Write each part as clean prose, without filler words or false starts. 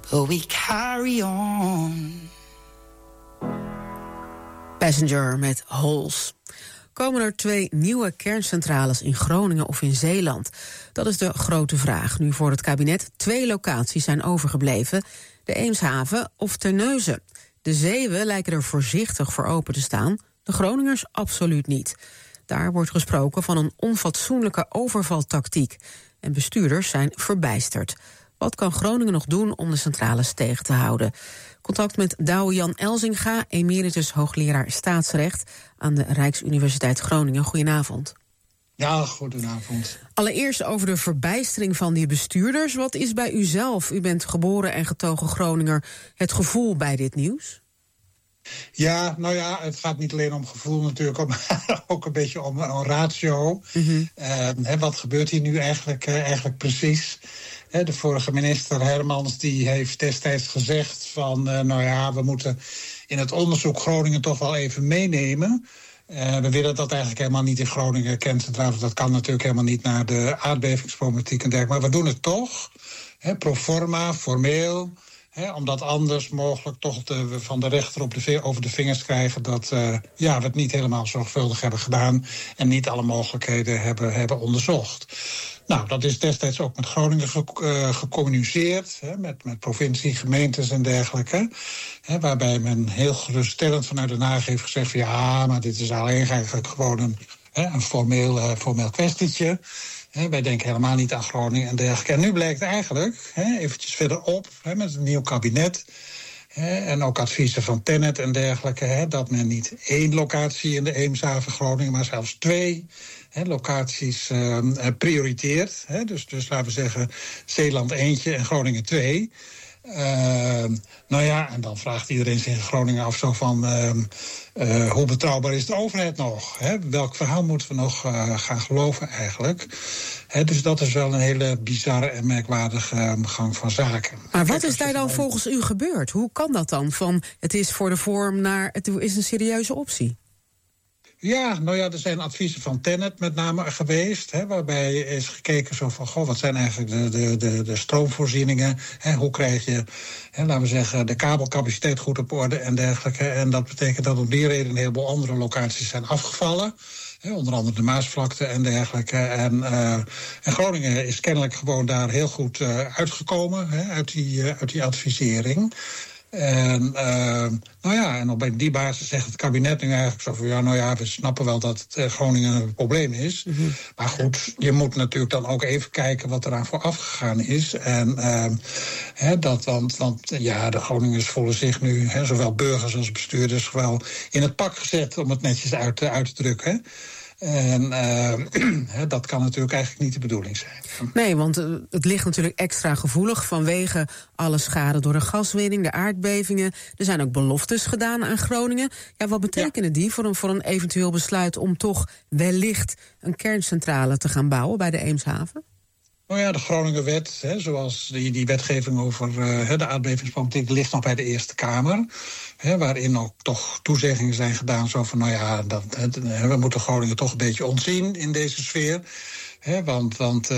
will we carry on? Passenger met Holes. Komen er 2 nieuwe kerncentrales in Groningen of in Zeeland? Dat is de grote vraag, nu voor het kabinet 2 locaties zijn overgebleven. De Eemshaven of Terneuzen. De Zeeuwen lijken er voorzichtig voor open te staan, de Groningers absoluut niet. Daar wordt gesproken van een onfatsoenlijke overvaltactiek. En bestuurders zijn verbijsterd. Wat kan Groningen nog doen om de centrales tegen te houden? Contact met Douwe Jan Elzinga, emeritus hoogleraar staatsrecht aan de Rijksuniversiteit Groningen. Goedenavond. Ja, goedenavond. Allereerst over de verbijstering van die bestuurders. Wat is bij u zelf, u bent geboren en getogen Groninger, het gevoel bij dit nieuws? Ja, nou ja, het gaat niet alleen om gevoel natuurlijk, maar ook een beetje om ratio. Mm-hmm. Wat gebeurt hier nu eigenlijk precies? De vorige minister Hermans die heeft destijds gezegd van we moeten in het onderzoek Groningen toch wel even meenemen. We willen dat eigenlijk helemaal niet in Groningen kerncentrales. Dat kan natuurlijk helemaal niet naar de aardbevingsproblematiek en dergelijke. Maar we doen het toch, pro forma, formeel. Omdat anders mogelijk toch van de rechter over de vingers krijgen dat we het niet helemaal zorgvuldig hebben gedaan en niet alle mogelijkheden hebben onderzocht. Nou, dat is destijds ook met Groningen gecommuniceerd, met provincie, gemeentes en dergelijke. Waarbij men heel geruststellend vanuit Den Haag heeft gezegd van maar dit is eigenlijk gewoon een formeel kwestietje. Wij denken helemaal niet aan Groningen en dergelijke. En nu blijkt eigenlijk, eventjes verderop, met een nieuw kabinet, en ook adviezen van Tennet en dergelijke, dat men niet 1 locatie in de Eemshaven Groningen, maar zelfs 2 locaties prioriteert. Dus laten we zeggen Zeeland 1 en Groningen 2. En dan vraagt iedereen zich in Groningen af zo van hoe betrouwbaar is de overheid nog? Welk verhaal moeten we nog gaan geloven eigenlijk? Dus dat is wel een hele bizarre en merkwaardige gang van zaken. Maar wat is daar dan volgens u gebeurd? Hoe kan dat dan? Van het is voor de vorm naar het is een serieuze optie? Ja, er zijn adviezen van Tennet met name geweest, waarbij is gekeken zo van, wat zijn eigenlijk de stroomvoorzieningen? Hoe krijg je, laten we zeggen, de kabelcapaciteit goed op orde en dergelijke? En dat betekent dat om die reden een heleboel andere locaties zijn afgevallen. Onder andere de Maasvlakte en dergelijke. En Groningen is kennelijk gewoon daar heel goed uitgekomen, uit die advisering. En op die basis zegt het kabinet nu eigenlijk zo van we snappen wel dat het Groningen een probleem is. Mm-hmm. Maar goed, je moet natuurlijk dan ook even kijken wat eraan vooraf gegaan is. En want de Groningers voelen zich nu, zowel burgers als bestuurders, wel in het pak gezet, om het netjes uit te drukken. En dat kan natuurlijk eigenlijk niet de bedoeling zijn. Nee, want het ligt natuurlijk extra gevoelig vanwege alle schade door de gaswinning, de aardbevingen. Er zijn ook beloftes gedaan aan Groningen. Ja, wat betekenen die voor een eventueel besluit om toch wellicht een kerncentrale te gaan bouwen bij de Eemshaven? De Groningerwet, zoals die wetgeving over de aardbevingsproblematiek, ligt nog bij de Eerste Kamer. Waarin ook toch toezeggingen zijn gedaan zo van, we moeten Groningen toch een beetje ontzien in deze sfeer. Want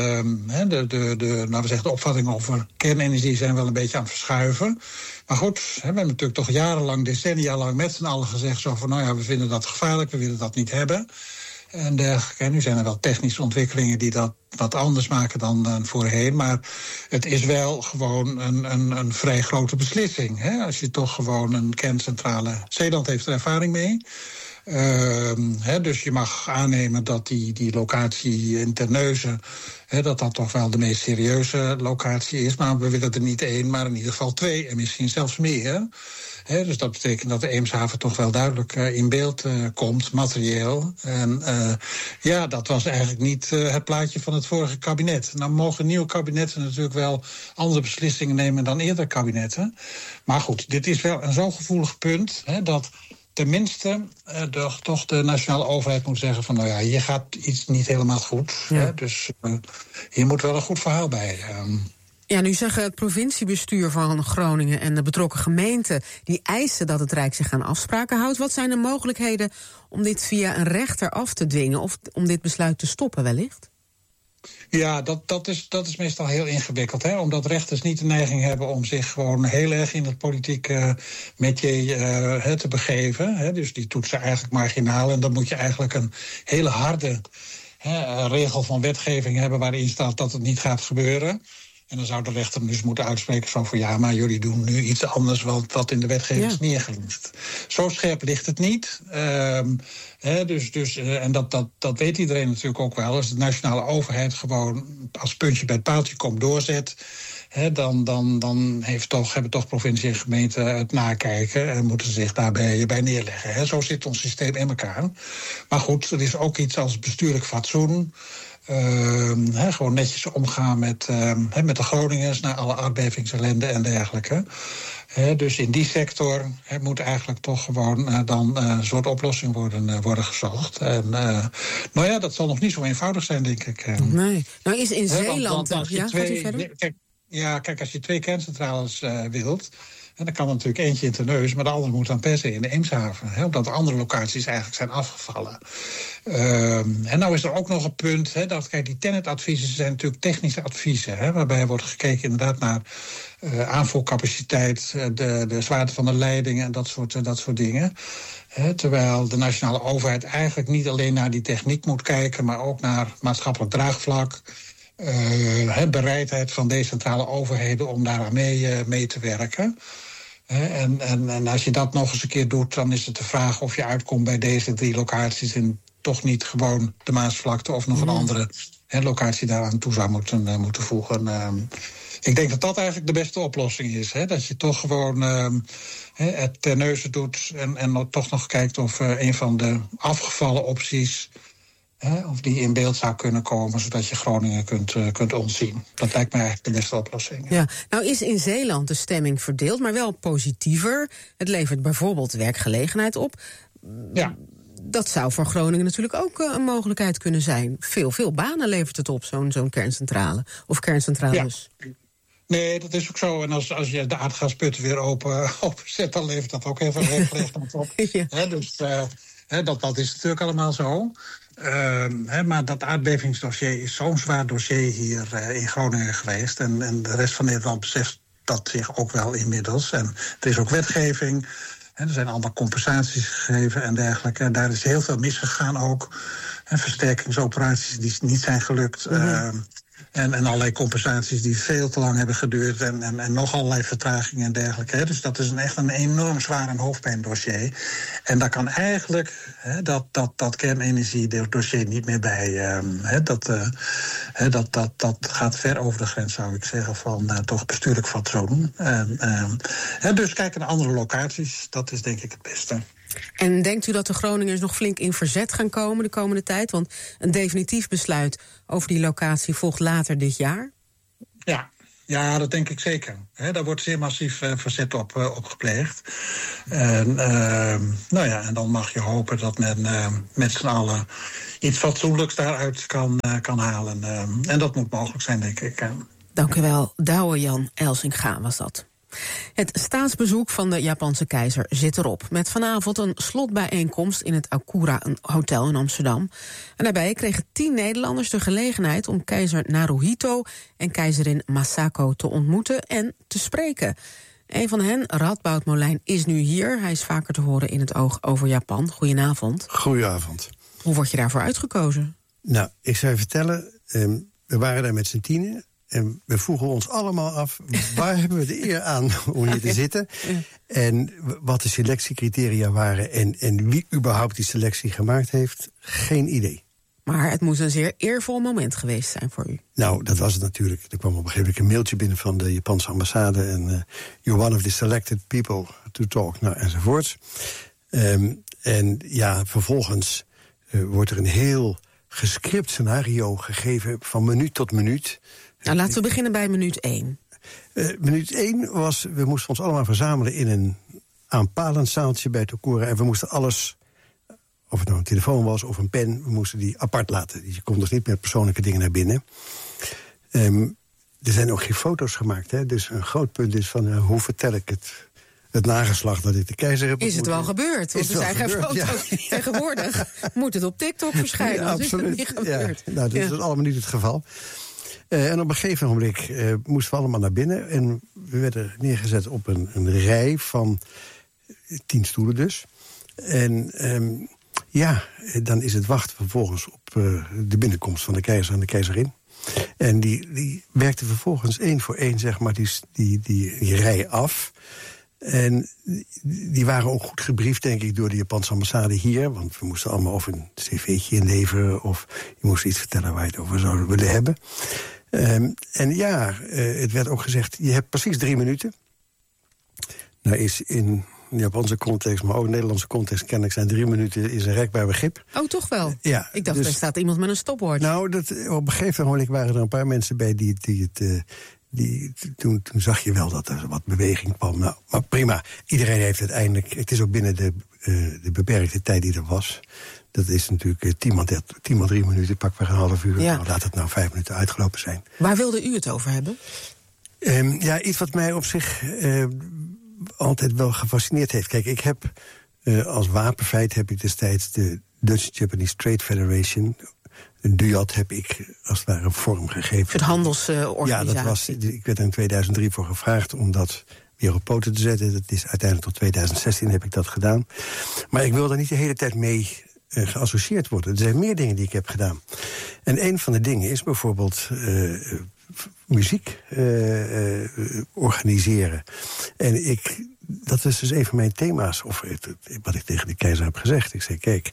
de opvattingen over kernenergie zijn wel een beetje aan het verschuiven. Maar goed, we hebben natuurlijk toch jarenlang, decennia lang met z'n allen gezegd zo van, we vinden dat gevaarlijk, we willen dat niet hebben. En dergelijke. Nu zijn er wel technische ontwikkelingen die dat wat anders maken dan voorheen. Maar het is wel gewoon een vrij grote beslissing. Als je toch gewoon een kerncentrale... Zeeland heeft er ervaring mee. Dus je mag aannemen dat die locatie in Terneuzen, dat toch wel de meest serieuze locatie is. Maar we willen er niet 1, maar in ieder geval 2 en misschien zelfs meer. Dus dat betekent dat de Eemshaven toch wel duidelijk in beeld komt, materieel. En dat was eigenlijk niet het plaatje van het vorige kabinet. Nou mogen nieuwe kabinetten natuurlijk wel andere beslissingen nemen dan eerdere kabinetten. Maar goed, dit is wel een zo gevoelig punt, dat tenminste toch de nationale overheid moet zeggen van, hier gaat iets niet helemaal goed. Ja. Dus hier moet wel een goed verhaal bij. Ja, nu zeggen het provinciebestuur van Groningen en de betrokken gemeenten, die eisen dat het Rijk zich aan afspraken houdt. Wat zijn de mogelijkheden om dit via een rechter af te dwingen of om dit besluit te stoppen wellicht? Ja, dat is meestal heel ingewikkeld. Hè? Omdat rechters niet de neiging hebben om zich gewoon heel erg in het politieke métier te begeven. Hè? Dus die toetsen eigenlijk marginaal. En dan moet je eigenlijk een hele harde regel van wetgeving hebben waarin staat dat het niet gaat gebeuren. En dan zou de rechter dus moeten uitspreken van ja, maar jullie doen nu iets anders wat in de wetgeving is neergelegd. Zo scherp ligt het niet. En dat weet iedereen natuurlijk ook wel. Als de nationale overheid gewoon als puntje bij het paaltje komt doorzet, dan hebben toch provincie en gemeente het nakijken en moeten zich daarbij bij neerleggen. Zo zit ons systeem in elkaar. Maar goed, er is ook iets als bestuurlijk fatsoen. Gewoon netjes omgaan met de Groningers na alle aardbevingsellende en dergelijke. Dus in die sector moet eigenlijk toch gewoon dan een soort oplossing worden gezocht. En dat zal nog niet zo eenvoudig zijn, denk ik. Nee. Nou is in Zeeland... Als je 2 kerncentrales wilt, dan kan er natuurlijk eentje in Terneuzen, maar de andere moet dan per se in de Eemshaven. Omdat de andere locaties eigenlijk zijn afgevallen. En nou is er ook nog een punt, die TenneT-adviezen zijn natuurlijk technische adviezen. Waarbij wordt gekeken inderdaad naar aanvoercapaciteit, de zwaarte van de leidingen en dat soort dingen. Terwijl de nationale overheid eigenlijk niet alleen naar die techniek moet kijken, maar ook naar maatschappelijk draagvlak. Bereidheid van decentrale overheden om daaraan mee te werken. En als je dat nog eens een keer doet, dan is het de vraag of je uitkomt bij deze 3 locaties en toch niet gewoon de Maasvlakte of nog een andere locatie daaraan toe zou moeten voegen. Ik denk dat dat eigenlijk de beste oplossing is. Dat je toch gewoon het Terneuzen doet en toch nog kijkt of een van de afgevallen opties of die in beeld zou kunnen komen, zodat je Groningen kunt ontzien. Dat lijkt mij eigenlijk de beste oplossing. Ja, nou is in Zeeland de stemming verdeeld, maar wel positiever. Het levert bijvoorbeeld werkgelegenheid op. Ja. Dat zou voor Groningen natuurlijk ook een mogelijkheid kunnen zijn. Veel banen levert het op, zo'n kerncentrale. Of kerncentrales. Ja. Nee, dat is ook zo. En als je de aardgasputten weer openzet, dan levert dat ook heel veel werkgelegenheid op. Ja. Dus dat is natuurlijk allemaal zo. Maar dat aardbevingsdossier is zo'n zwaar dossier hier in Groningen geweest. En de rest van Nederland beseft dat zich ook wel inmiddels. En er is ook wetgeving. Er zijn allemaal compensaties gegeven en dergelijke. En daar is heel veel misgegaan ook. Versterkingsoperaties die niet zijn gelukt. En allerlei compensaties die veel te lang hebben geduurd. En nog allerlei vertragingen en dergelijke. Dus dat is echt een enorm zwaar en hoofdpijndossier. En daar kan eigenlijk dat kernenergie-dossier niet meer bij. Dat gaat ver over de grens, zou ik zeggen, van toch bestuurlijk fatsoen. Dus kijken naar andere locaties, dat is denk ik het beste. En denkt u dat de Groningers nog flink in verzet gaan komen de komende tijd? Want een definitief besluit over die locatie volgt later dit jaar. Ja, dat denk ik zeker. Daar wordt zeer massief verzet op gepleegd. En dan mag je hopen dat men met z'n allen iets fatsoenlijks daaruit kan halen. En dat moet mogelijk zijn, denk ik. Dank u wel, Douwe Jan Elsinga was dat. Het staatsbezoek van de Japanse keizer zit erop. Met vanavond een slotbijeenkomst in het Akura, een hotel in Amsterdam. En daarbij kregen 10 Nederlanders de gelegenheid om keizer Naruhito en keizerin Masako te ontmoeten en te spreken. Een van hen, Radboud Molijn, is nu hier. Hij is vaker te horen in het Oog over Japan. Goedenavond. Goedenavond. Hoe word je daarvoor uitgekozen? Nou, ik zou je vertellen, we waren daar met z'n 10. En we vroegen ons allemaal af, waar hebben we de eer aan om hier te zitten? Ja. En wat de selectiecriteria waren en wie überhaupt die selectie gemaakt heeft, geen idee. Maar het moet een zeer eervol moment geweest zijn voor u. Nou, dat was het natuurlijk. Er kwam op een gegeven moment een mailtje binnen van de Japanse ambassade. En you're one of the selected people to talk, nou, enzovoorts. Vervolgens wordt er een heel gescript scenario gegeven van minuut tot minuut. Nou, laten we beginnen bij minuut 1. Minuut 1 was, we moesten ons allemaal verzamelen in een aanpalend zaaltje bij Tokura. En we moesten alles, of het nou een telefoon was of een pen, we moesten die apart laten. Je kon dus niet met persoonlijke dingen naar binnen. Er zijn ook geen foto's gemaakt, hè? Dus een groot punt is van hoe vertel ik het nageslacht dat ik de keizer heb. Is het wel gebeurd? Want er zijn geen foto's. Ja. Tegenwoordig moet het op TikTok verschijnen. Ja, absoluut. Is het niet gebeurd. Ja. Nou, dat is allemaal niet het geval. En op een gegeven moment moesten we allemaal naar binnen. En we werden neergezet op een rij van 10 stoelen dus. En dan is het wachten vervolgens op de binnenkomst van de keizer en de keizerin. En die werkte vervolgens 1 voor 1, zeg maar, die rij af. En die waren ook goed gebriefd, denk ik, door de Japanse ambassade hier. Want we moesten allemaal of een cv'tje inleveren, of je moest iets vertellen waar je het over zouden willen hebben. Het werd ook gezegd, je hebt precies 3 minuten. Nou is in de Japanse context, maar ook in de Nederlandse context kennelijk zijn 3 minuten is een rekbaar begrip. Oh, toch wel? Ja. Ik dacht, er staat iemand met een stopwatch. Nou, op een gegeven moment waren er een paar mensen bij toen zag je wel dat er wat beweging kwam. Nou, maar prima, iedereen heeft uiteindelijk, het is ook binnen de beperkte tijd die er was. Dat is natuurlijk 10 x 3 minuten, pak weer een half uur. Ja. Nou, laat het nou 5 minuten uitgelopen zijn. Waar wilde u het over hebben? Iets wat mij op zich altijd wel gefascineerd heeft. Kijk, ik heb als wapenfeit heb ik destijds de Dutch-Japanese Trade Federation, een DUAT, heb ik als het ware een vorm gegeven. Het handelsorganisatie. Ja, ik werd er in 2003 voor gevraagd om dat weer op poten te zetten. Dat is uiteindelijk tot 2016 heb ik dat gedaan. Maar ik wil daar niet de hele tijd mee geassocieerd worden. Er zijn meer dingen die ik heb gedaan. En een van de dingen is bijvoorbeeld muziek organiseren. En dat is dus een van mijn thema's, of wat ik tegen de keizer heb gezegd. Ik zei, kijk,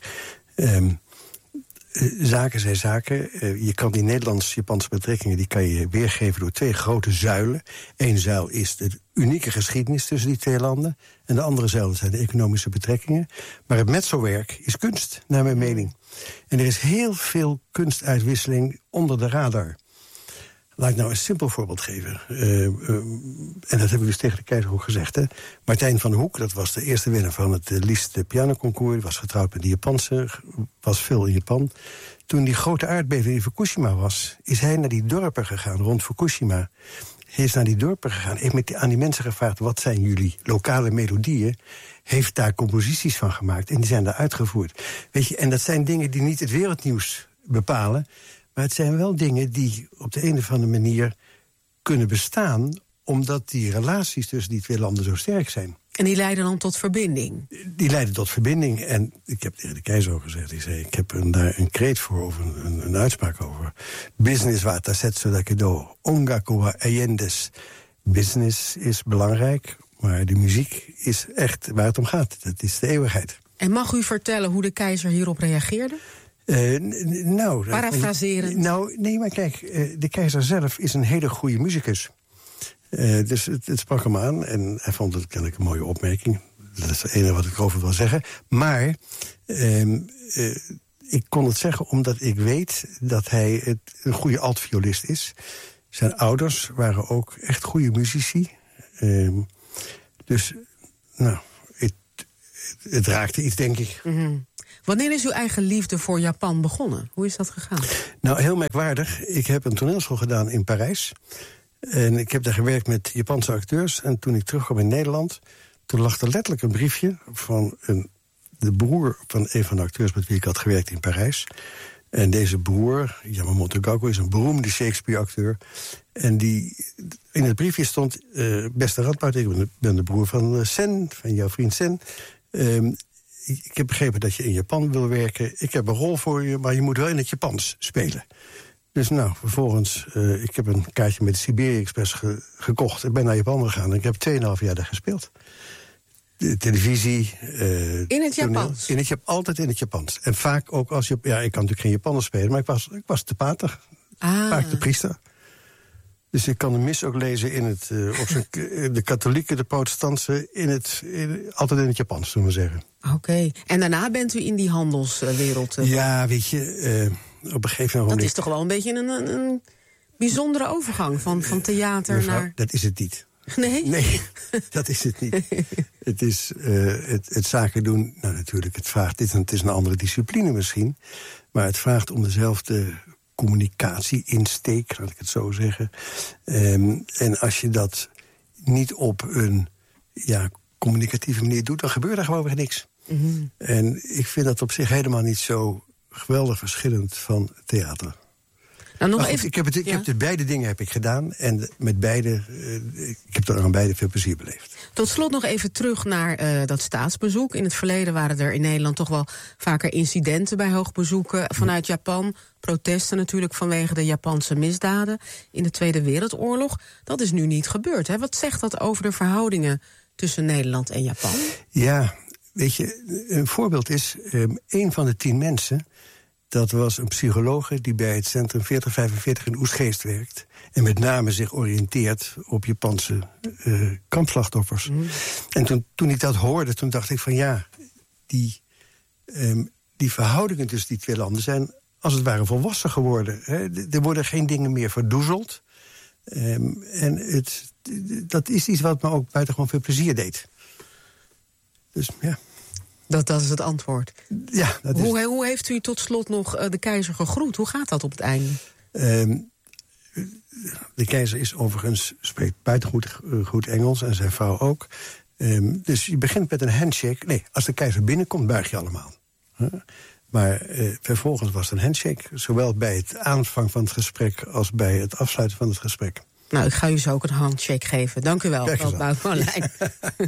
zaken zijn zaken. Je kan die Nederlands-Japanse betrekkingen, die kan je weergeven door 2 grote zuilen. Eén zuil is de unieke geschiedenis tussen die 2 landen. En de andere zuil zijn de economische betrekkingen. Maar het metselwerk is kunst, naar mijn mening. En er is heel veel kunstuitwisseling onder de radar. Laat ik nou een simpel voorbeeld geven. En dat heb ik dus tegen de keizer ook gezegd. Hè. Martijn van Hoek, dat was de eerste winnaar van het Liszt pianoconcours. Was getrouwd met de Japanse, was veel in Japan. Toen die grote aardbeving in Fukushima was, is hij naar die dorpen gegaan rond Fukushima. Hij is naar die dorpen gegaan, heeft aan die mensen gevraagd, wat zijn jullie lokale melodieën? Heeft daar composities van gemaakt en die zijn daar uitgevoerd. Weet je, en dat zijn dingen die niet het wereldnieuws bepalen, maar het zijn wel dingen die op de een of andere manier kunnen bestaan, omdat die relaties tussen die 2 landen zo sterk zijn. En die leiden dan tot verbinding? Die leiden tot verbinding. En ik heb tegen de keizer ook gezegd, ik heb daar een kreet voor, of een uitspraak over. Business wa tasetsu dakedo, ongaku wa eiendes. Business is belangrijk, maar de muziek is echt waar het om gaat. Dat is de eeuwigheid. En mag u vertellen hoe de keizer hierop reageerde? Parafraserend. Nee, maar kijk, de keizer zelf is een hele goede muzikus. Dus het sprak hem aan en hij vond het kennelijk een mooie opmerking. Dat is het enige wat ik erover wil zeggen. Maar ik kon het zeggen omdat ik weet dat hij een goede altviolist is. Zijn ouders waren ook echt goede muzici. Dus, het raakte iets, denk ik. Mm-hmm. Wanneer is uw eigen liefde voor Japan begonnen? Hoe is dat gegaan? Nou, heel merkwaardig. Ik heb een toneelschool gedaan in Parijs. En ik heb daar gewerkt met Japanse acteurs. En toen ik terugkwam in Nederland, toen lag er letterlijk een briefje van de broer van een van de acteurs met wie ik had gewerkt in Parijs. En deze broer, Yamamoto Gakko, is een beroemde Shakespeare-acteur. En in het briefje stond, beste Radboud, ik ben de broer van Sen, van jouw vriend Sen. Ik heb begrepen dat je in Japan wil werken. Ik heb een rol voor je, maar je moet wel in het Japans spelen. Dus vervolgens, ik heb een kaartje met de Siberië Express gekocht. Ik ben naar Japan gegaan en ik heb 2,5 jaar daar gespeeld. De televisie. In het Japans? Altijd in het Japans. En vaak ook als je... Ja, ik kan natuurlijk geen Japanners spelen, maar ik was de pater. Vaak de priester. Dus ik kan de mis ook lezen in het... de katholieken, de protestanten, altijd in het Japans, zullen we zeggen. Oké. En daarna bent u in die handelswereld... Ja, weet je... op een gegeven moment... Dat is toch wel een beetje een bijzondere overgang van theater mevrouw, naar... Dat is het niet. Nee, dat is het niet. Het is het zaken doen... Nou, natuurlijk, het is een andere discipline misschien... maar het vraagt om dezelfde communicatie-insteek, laat ik het zo zeggen. En als je dat niet op een communicatieve manier doet, dan gebeurt er gewoon weer niks. Mm-hmm. En ik vind dat op zich helemaal niet zo geweldig verschillend van theater. Nou, nog goed, even, ik heb dus beide dingen heb ik gedaan. En met beide, ik heb er aan beide veel plezier beleefd. Tot slot nog even terug naar dat staatsbezoek. In het verleden waren er in Nederland toch wel vaker incidenten bij hoogbezoeken vanuit Japan. Protesten natuurlijk vanwege de Japanse misdaden in de Tweede Wereldoorlog. Dat is nu niet gebeurd. Hè? Wat zegt dat over de verhoudingen tussen Nederland en Japan? Ja, weet je, een voorbeeld is, 1 van de 10 mensen... dat was een psychologe die bij het Centrum 4045 in Oegstgeest werkt. En met name zich oriënteert op Japanse kampslachtoffers. Mm. En toen ik dat hoorde, toen dacht ik van ja, die verhoudingen tussen die 2 landen zijn als het ware volwassen geworden. Hè. Er worden geen dingen meer verdoezeld. En dat is iets wat me ook buitengewoon veel plezier deed. Dus ja. Dat is het antwoord. Ja, dat hoe heeft u tot slot nog de keizer gegroet? Hoe gaat dat op het einde? De keizer is overigens, spreekt buitengoed Engels en zijn vrouw ook. Dus je begint met een handshake. Nee, als de keizer binnenkomt, buig je allemaal. Maar vervolgens was het een handshake, zowel bij het aanvang van het gesprek als bij het afsluiten van het gesprek. Nou, ik ga u zo ook een handshake geven. Dank u wel, Wout Bouwman.